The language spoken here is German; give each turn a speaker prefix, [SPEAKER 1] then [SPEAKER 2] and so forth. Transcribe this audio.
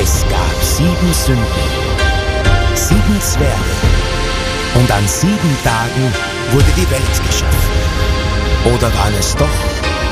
[SPEAKER 1] Es gab 7 Sünden, 7 Zwerge, und an 7 Tagen wurde die Welt geschaffen. Oder waren es doch